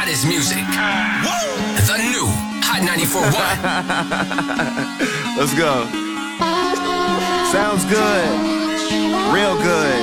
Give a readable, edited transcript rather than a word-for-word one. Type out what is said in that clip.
hottest music. The new Hot 94.1. Let's go. Sounds good. Real good.